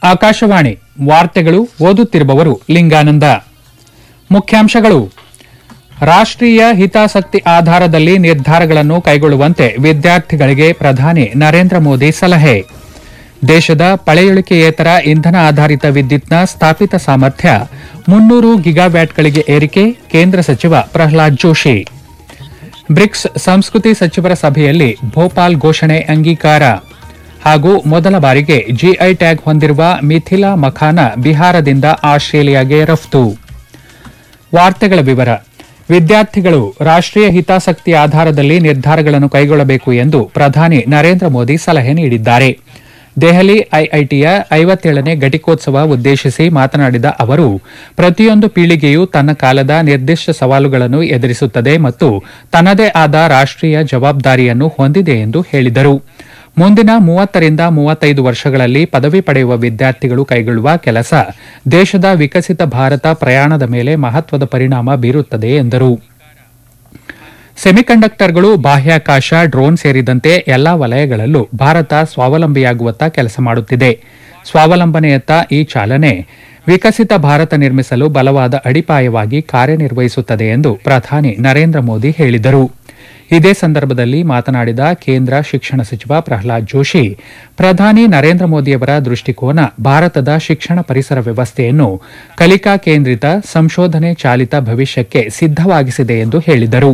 ಆಕಾಶವಾಣಿ ವಾರ್ತೆಗಳು ಓದುತ್ತಿರುವವರು ಲಿಂಗಾನಂದ. ಮುಖ್ಯಾಂಶಗಳು. ರಾಷ್ಟ್ರೀಯ ಹಿತಾಸಕ್ತಿ ಆಧಾರದಲ್ಲಿ ನಿರ್ಧಾರಗಳನ್ನು ಕೈಗೊಳ್ಳುವಂತೆ ವಿದ್ಯಾರ್ಥಿಗಳಿಗೆ ಪ್ರಧಾನಿ ನರೇಂದ್ರ ಮೋದಿ ಸಲಹೆ. ದೇಶದ ಪಳೆಯುಳಿಕೆಯೇತರ ಇಂಧನ ಆಧಾರಿತ ವಿದ್ಯುತ್ನ ಸ್ಥಾಪಿತ ಸಾಮರ್ಥ್ಯ 300 ಗಿಗಾವ್ಯಾಟ್ಗಳಿಗೆ ಏರಿಕೆ. ಕೇಂದ್ರ ಸಚಿವ ಪ್ರಹ್ಲಾದ್ ಜೋಶಿ. ಬ್ರಿಕ್ಸ್ ಸಂಸ್ಕೃತಿ ಸಚಿವರ ಸಭೆಯಲ್ಲಿ ಭೋಪಾಲ್ ಘೋಷಣೆ ಅಂಗೀಕಾರ. ಹಾಗೂ ಮೊದಲ ಬಾರಿಗೆ ಜಿಐ ಟ್ಯಾಗ್ ಹೊಂದಿರುವ ಮಿಥಿಲಾ ಮಖಾನ ಬಿಹಾರದಿಂದ ಆಸ್ಟ್ರೇಲಿಯಾಗೆ ರಫ್ತು. ವಾರ್ತೆಗಳ ವಿವರ. ವಿದ್ಯಾರ್ಥಿಗಳು ರಾಷ್ಟ್ರೀಯ ಹಿತಾಸಕ್ತಿ ಆಧಾರದಲ್ಲಿ ನಿರ್ಧಾರಗಳನ್ನು ಕೈಗೊಳ್ಳಬೇಕು ಎಂದು ಪ್ರಧಾನಿ ನರೇಂದ್ರ ಮೋದಿ ಸಲಹೆ ನೀಡಿದ್ದಾರೆ. ದೆಹಲಿ ಐಐಟಿಯ 57ನೇ ಘಟಿಕೋತ್ಸವ ಉದ್ದೇಶಿಸಿ ಮಾತನಾಡಿದ ಅವರು, ಪ್ರತಿಯೊಂದು ಪೀಳಿಗೆಯೂ ತನ್ನ ಕಾಲದ ನಿರ್ದಿಷ್ಟ ಸವಾಲುಗಳನ್ನು ಎದುರಿಸುತ್ತದೆ ಮತ್ತು ತನ್ನದೇ ಆದ ರಾಷ್ಟ್ರೀಯ ಜವಾಬ್ದಾರಿಯನ್ನು ಹೊಂದಿದೆ ಎಂದು ಹೇಳಿದರು. ಮುಂದಿನ 30 ರಿಂದ 35 ವರ್ಷಗಳಲ್ಲಿ ಪದವಿ ಪಡೆಯುವ ವಿದ್ಯಾರ್ಥಿಗಳು ಕೈಗೊಳ್ಳುವ ಕೆಲಸ ದೇಶದ ವಿಕಸಿತ ಭಾರತ ಪ್ರಯಾಣದ ಮೇಲೆ ಮಹತ್ವದ ಪರಿಣಾಮ ಬೀರುತ್ತದೆ ಎಂದರು. ಸೆಮಿಕಂಡಕ್ಟರ್ಗಳು, ಬಾಹ್ಯಾಕಾಶ, ಡ್ರೋನ್ ಸೇರಿದಂತೆ ಎಲ್ಲಾ ವಲಯಗಳಲ್ಲೂ ಭಾರತ ಸ್ವಾವಲಂಬಿಯಾಗುವತ್ತ ಕೆಲಸ ಮಾಡುತ್ತಿದೆ. ಸ್ವಾವಲಂಬನೆಯತ್ತ ಈ ಚಾಲನೆ ವಿಕಸಿತ ಭಾರತ ನಿರ್ಮಿಸಲು ಬಲವಾದ ಅಡಿಪಾಯವಾಗಿ ಕಾರ್ಯನಿರ್ವಹಿಸುತ್ತದೆ ಎಂದು ಪ್ರಧಾನಿ ನರೇಂದ್ರ ಮೋದಿ ಹೇಳಿದರು. ಇದೇ ಸಂದರ್ಭದಲ್ಲಿ ಮಾತನಾಡಿದ ಕೇಂದ್ರ ಶಿಕ್ಷಣ ಸಚಿವ ಪ್ರಹ್ಲಾದ್ ಜೋಶಿ, ಪ್ರಧಾನಿ ನರೇಂದ್ರ ಮೋದಿಯವರ ದೃಷ್ಟಿಕೋನ ಭಾರತದ ಶಿಕ್ಷಣ ಪರಿಸರ ವ್ಯವಸ್ಥೆಯನ್ನು ಕಲಿಕಾ ಕೇಂದ್ರಿತ, ಸಂಶೋಧನೆ ಚಾಲಿತ ಭವಿಷ್ಯಕ್ಕೆ ಸಿದ್ದವಾಗಿಸಿದೆ ಎಂದು ಹೇಳಿದರು.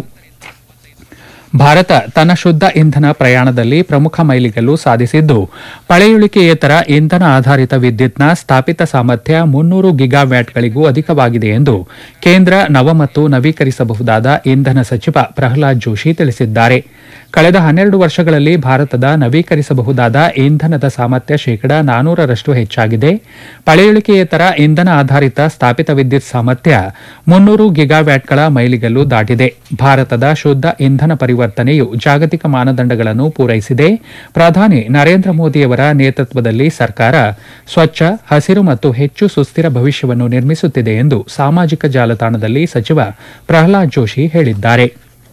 ಭಾರತ ತನ್ನ ಶುದ್ಧ ಇಂಧನ ಪ್ರಯಾಣದಲ್ಲಿ ಪ್ರಮುಖ ಮೈಲಿಗಲ್ಲು ಸಾಧಿಸಿದ್ದು, ಪಳೆಯುಳಿಕೆಯೇತರ ಇಂಧನ ಆಧಾರಿತ ವಿದ್ಯುತ್ನ ಸ್ಥಾಪಿತ ಸಾಮರ್ಥ್ಯ 300 ಗಿಗಾವ್ಯಾಟ್ಗಳಿಗೂ ಅಧಿಕವಾಗಿದೆ ಎಂದು ಕೇಂದ್ರ ನವ ಮತ್ತು ನವೀಕರಿಸಬಹುದಾದ ಇಂಧನ ಸಚಿವ ಪ್ರಹ್ಲಾದ್ ಜೋಶಿ ತಿಳಿಸಿದ್ದಾರೆ. ಕಳೆದ 12 ವರ್ಷಗಳಲ್ಲಿ ಭಾರತದ ನವೀಕರಿಸಬಹುದಾದ ಇಂಧನದ ಸಾಮರ್ಥ್ಯ 400ರಷ್ಟು ಹೆಚ್ಚಾಗಿದೆ. ಪಳೆಯುಳಿಕೆಯೇತರ ಇಂಧನ ಆಧಾರಿತ ಸ್ಥಾಪಿತ ವಿದ್ಯುತ್ ಸಾಮರ್ಥ್ಯ 300 ಗಿಗಾವ್ಯಾಟ್ಗಳ ಮೈಲಿಗಲ್ಲು ದಾಟಿದೆ. ಭಾರತದ ಶುದ್ಧ ಇಂಧನ ಪರಿವರ್ತನೆಯು ಜಾಗತಿಕ ಮಾನದಂಡಗಳನ್ನು ಪೂರೈಸಿದೆ. ಪ್ರಧಾನಿ ನರೇಂದ್ರ ಮೋದಿಯವರ ನೇತೃತ್ವದಲ್ಲಿ ಸರ್ಕಾರ ಸ್ವಚ್ಛ, ಹಸಿರು ಮತ್ತು ಹೆಚ್ಚು ಸುಸ್ಥಿರ ಭವಿಷ್ಯವನ್ನು ನಿರ್ಮಿಸುತ್ತಿದೆ ಎಂದು ಸಾಮಾಜಿಕ ಜಾಲತಾಣದಲ್ಲಿ ಸಚಿವ ಪ್ರಹ್ಲಾದ್ ಜೋಶಿ ಹೇಳಿದ್ದಾರೆ.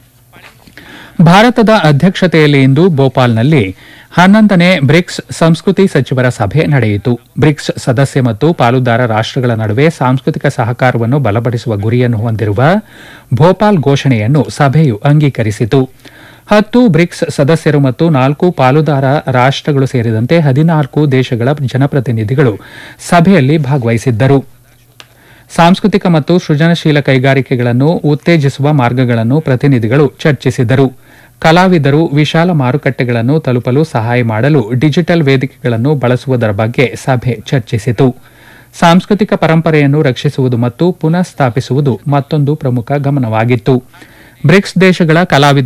ಭಾರತದ ಅಧ್ಯಕ್ಷತೆಯಲ್ಲಿ ಇಂದು ಭೋಪಾಲ್ನಲ್ಲಿ 11ನೇ ಬ್ರಿಕ್ಸ್ ಸಂಸ್ಕೃತಿ ಸಚಿವರ ಸಭೆ ನಡೆಯಿತು. ಬ್ರಿಕ್ಸ್ ಸದಸ್ಯ ಮತ್ತು ಪಾಲುದಾರ ರಾಷ್ಟಗಳ ನಡುವೆ ಸಾಂಸ್ಕೃತಿಕ ಸಹಕಾರವನ್ನು ಬಲಪಡಿಸುವ ಗುರಿಯನ್ನು ಹೊಂದಿರುವ ಭೋಪಾಲ್ ಘೋಷಣೆಯನ್ನು ಸಭೆಯು ಅಂಗೀಕರಿಸಿತು. 10 ಬ್ರಿಕ್ಸ್ ಸದಸ್ಯರು ಮತ್ತು 4 ಪಾಲುದಾರ ರಾಷ್ಟಗಳು ಸೇರಿದಂತೆ 14 ದೇಶಗಳ ಜನಪ್ರತಿನಿಧಿಗಳು ಸಭೆಯಲ್ಲಿ ಭಾಗವಹಿಸಿದ್ದರು. ಸಾಂಸ್ಕೃತಿಕ ಮತ್ತು ಸೃಜನಶೀಲ ಕೈಗಾರಿಕೆಗಳನ್ನು ಉತ್ತೇಜಿಸುವ ಮಾರ್ಗಗಳನ್ನು ಪ್ರತಿನಿಧಿಗಳು ಚರ್ಚಿಸಿದರು. ಕಲಾವಿದರು ವಿಶಾಲ ಮಾರುಕಟ್ಟೆಗಳನ್ನು ತಲುಪಲು ಸಹಾಯ ಮಾಡಲು ಡಿಜಿಟಲ್ ವೇದಿಕೆಗಳನ್ನು ಬಳಸುವುದರ ಬಗ್ಗೆ ಸಭೆ ಚರ್ಚಿಸಿತು. ಸಾಂಸ್ಕೃತಿಕ ಪರಂಪರೆಯನ್ನು ರಕ್ಷಿಸುವುದು ಮತ್ತು ಪುನಃ ಸ್ಥಾಪಿಸುವುದು ಮತ್ತೊಂದು ಪ್ರಮುಖ ಗಮನವಾಗಿತ್ತು. ಬ್ರಿಕ್ಸ್ ದೇಶಗಳ ಕಲಾವಿದರು